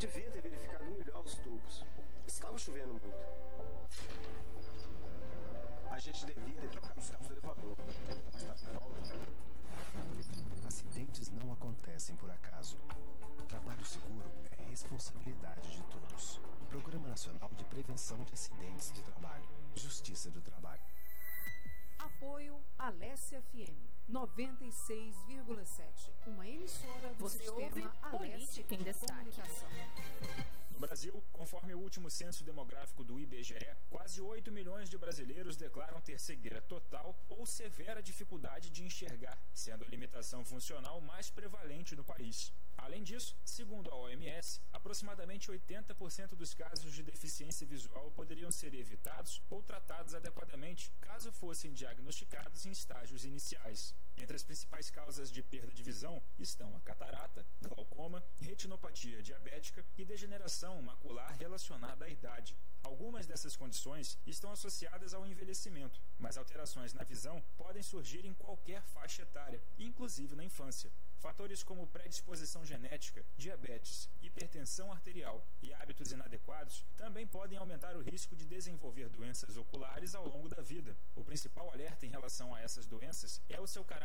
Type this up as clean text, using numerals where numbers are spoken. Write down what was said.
devia ter verificado melhor os tubos. Estava chovendo muito. A gente devia ter trocado os cabos do elevador, mas tá de volta. Acidentes não acontecem por acaso. Trabalho seguro é responsabilidade de todos. Programa Nacional de Prevenção de Acidentes de Trabalho. Justiça do Trabalho. Apoio Alessia FM 96,7. Uma emissora do Você sistema ouve Política em Destaque. No Brasil, conforme o último censo demográfico do IBGE, quase 8 milhões de brasileiros declaram ter cegueira total ou severa dificuldade de enxergar, sendo a limitação funcional mais prevalente no país. Além disso, segundo a OMS, aproximadamente 80% dos casos de deficiência visual poderiam ser evitados ou tratados adequadamente caso fossem diagnosticados em estágios iniciais. Entre as principais causas de perda de visão estão a catarata, glaucoma, retinopatia diabética e degeneração macular relacionada à idade. Algumas dessas condições estão associadas ao envelhecimento, mas alterações na visão podem surgir em qualquer faixa etária, inclusive na infância. Fatores como predisposição genética, diabetes, hipertensão arterial e hábitos inadequados também podem aumentar o risco de desenvolver doenças oculares ao longo da vida. O principal alerta em relação a essas doenças é o seu caráter